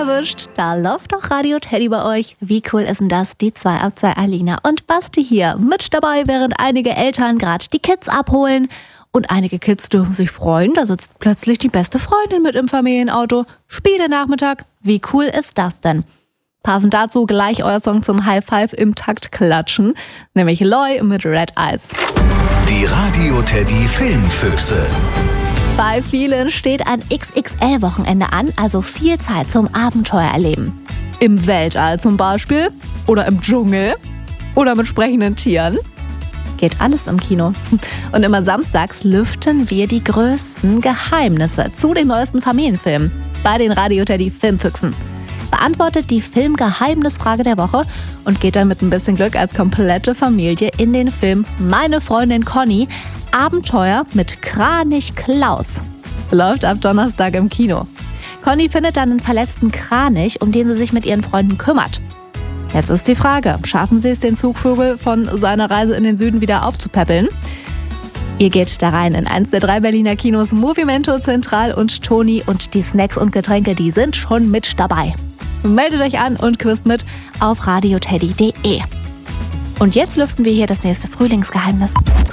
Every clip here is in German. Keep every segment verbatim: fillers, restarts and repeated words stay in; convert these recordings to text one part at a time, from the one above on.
erwischt. Da läuft doch Radio Teddy bei euch. Wie cool ist denn das? Die zwei ab zwei Alina und Basti hier mit dabei, während einige Eltern gerade die Kids abholen. Und einige Kids dürfen sich freuen, da sitzt plötzlich die beste Freundin mit im Familienauto. Spiele-Nachmittag. Wie cool ist das denn? Passend dazu gleich euer Song zum High Five im Takt klatschen, nämlich Loy mit Red Eyes. Die Radio Teddy Filmfüchse. Bei vielen steht ein X X L-Wochenende an, also viel Zeit zum Abenteuer erleben. Im Weltall zum Beispiel oder im Dschungel oder mit sprechenden Tieren. Geht alles im Kino. Und immer samstags lüften wir die größten Geheimnisse zu den neuesten Familienfilmen bei den Radio Teddy Filmfüchsen. Beantwortet die Filmgeheimnisfrage der Woche und geht dann mit ein bisschen Glück als komplette Familie in den Film Meine Freundin Conny – Abenteuer mit Kranich Klaus. Läuft ab Donnerstag im Kino. Conny findet dann einen verletzten Kranich, um den sie sich mit ihren Freunden kümmert. Jetzt ist die Frage, schaffen sie es, den Zugvogel von seiner Reise in den Süden wieder aufzupäppeln? Ihr geht da rein in eins der drei Berliner Kinos Movimento, Zentral und Toni, und die Snacks und Getränke, die sind schon mit dabei. Meldet euch an und quizt mit auf radioteddy punkt de. Und jetzt lüften wir hier das nächste Frühlingsgeheimnis.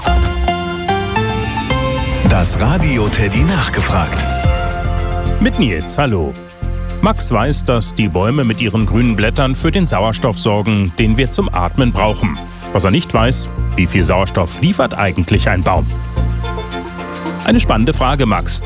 Das Radio Teddy nachgefragt. Mit Nils, hallo. Max weiß, dass die Bäume mit ihren grünen Blättern für den Sauerstoff sorgen, den wir zum Atmen brauchen. Was er nicht weiß, wie viel Sauerstoff liefert eigentlich ein Baum? Eine spannende Frage, Max.